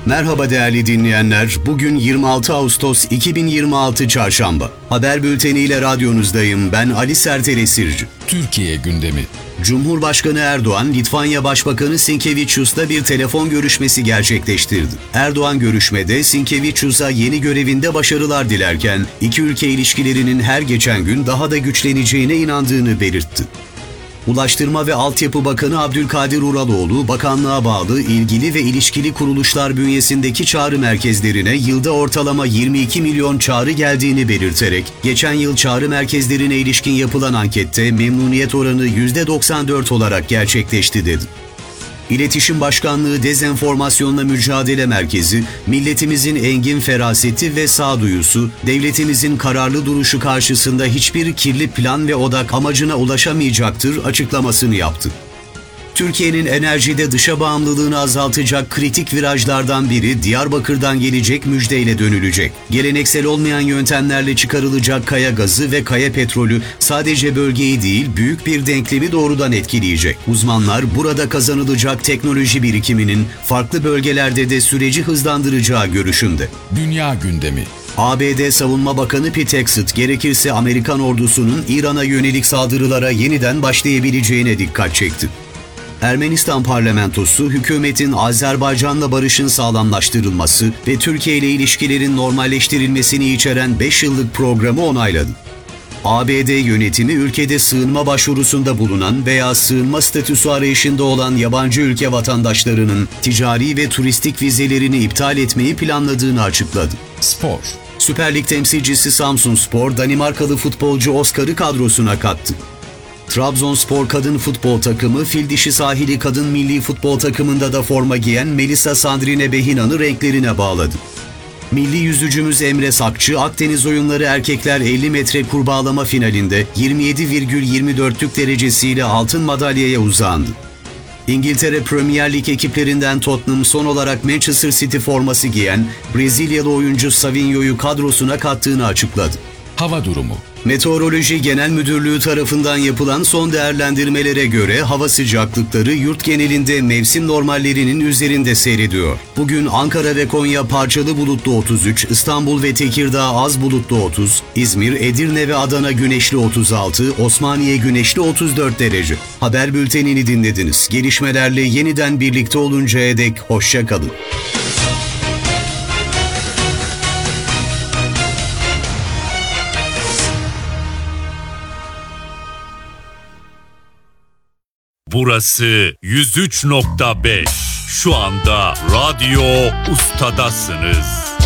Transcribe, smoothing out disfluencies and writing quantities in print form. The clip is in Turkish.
Merhaba değerli dinleyenler. Bugün 26 Ağustos 2026 Çarşamba. Haber bülteniyle radyonuzdayım. Ben Ali Sertel Esirci. Türkiye gündemi. Cumhurbaşkanı Erdoğan, Litvanya Başbakanı Sinkevičius'la bir telefon görüşmesi gerçekleştirdi. Erdoğan görüşmede Sinkevičius'a yeni görevinde başarılar dilerken, iki ülke ilişkilerinin her geçen gün daha da güçleneceğine inandığını belirtti. Ulaştırma ve Altyapı Bakanı Abdülkadir Uraloğlu, bakanlığa bağlı ilgili ve ilişkili kuruluşlar bünyesindeki çağrı merkezlerine yılda ortalama 22 milyon çağrı geldiğini belirterek, geçen yıl çağrı merkezlerine ilişkin yapılan ankette memnuniyet oranı %94 olarak gerçekleşti dedi. İletişim Başkanlığı Dezenformasyonla Mücadele Merkezi, milletimizin engin feraseti ve sağduyusu, devletimizin kararlı duruşu karşısında hiçbir kirli plan ve odak amacına ulaşamayacaktır açıklamasını yaptı. Türkiye'nin enerjide dışa bağımlılığını azaltacak kritik virajlardan biri Diyarbakır'dan gelecek müjdeyle dönülecek. Geleneksel olmayan yöntemlerle çıkarılacak kaya gazı ve kaya petrolü sadece bölgeyi değil büyük bir denklemi doğrudan etkileyecek. Uzmanlar burada kazanılacak teknoloji birikiminin farklı bölgelerde de süreci hızlandıracağı görüşünde. Dünya gündemi. ABD Savunma Bakanı Pete Hegseth, gerekirse Amerikan ordusunun İran'a yönelik saldırılara yeniden başlayabileceğine dikkat çekti. Ermenistan parlamentosu, hükümetin Azerbaycan'la barışın sağlamlaştırılması ve Türkiye ile ilişkilerin normalleştirilmesini içeren 5 yıllık programı onayladı. ABD yönetimi ülkede sığınma başvurusunda bulunan veya sığınma statüsü arayışında olan yabancı ülke vatandaşlarının ticari ve turistik vizelerini iptal etmeyi planladığını açıkladı. Spor. Süper Lig temsilcisi Samsunspor, Danimarkalı futbolcu Oscar'ı kadrosuna kattı. Trabzonspor kadın futbol takımı, Fildişi Sahili kadın milli futbol takımında da forma giyen Melisa Sandrine Behinan'ı renklerine bağladı. Milli yüzücümüz Emre Sakçı, Akdeniz Oyunları Erkekler 50 metre kurbağalama finalinde 27,24'lük derecesiyle altın madalyaya uzandı. İngiltere Premier Lig ekiplerinden Tottenham son olarak Manchester City forması giyen Brezilyalı oyuncu Savinho'yu kadrosuna kattığını açıkladı. Hava durumu. Meteoroloji Genel Müdürlüğü tarafından yapılan son değerlendirmelere göre hava sıcaklıkları yurt genelinde mevsim normallerinin üzerinde seyrediyor. Bugün Ankara ve Konya parçalı bulutlu 33, İstanbul ve Tekirdağ az bulutlu 30, İzmir, Edirne ve Adana güneşli 36, Osmaniye güneşli 34 derece. Haber bültenini dinlediniz. Gelişmelerle yeniden birlikte oluncaya dek hoşça kalın. Burası 103.5. Şu anda Radyo Usta'dasınız.